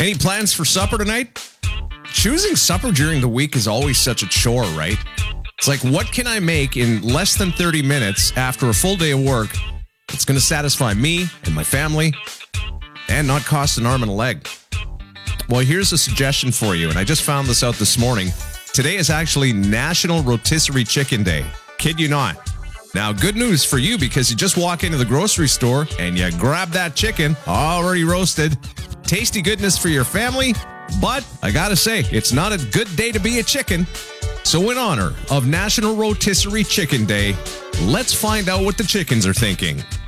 Any plans for supper tonight? Choosing supper during the week is always such a chore, right? It's like, what can I make in less than 30 minutes after a full day of work that's going to satisfy me and my family and not cost an arm and a leg? Well, here's a suggestion for you, and I just found this out this morning. Today is actually National Rotisserie Chicken Day. Kid you not. Now, good news for you because you just walk into the grocery store and you grab that chicken, already roasted. Tasty goodness for your family, but I gotta say, it's not a good day to be a chicken. So in honor of National Rotisserie Chicken Day, let's find out what the chickens are thinking.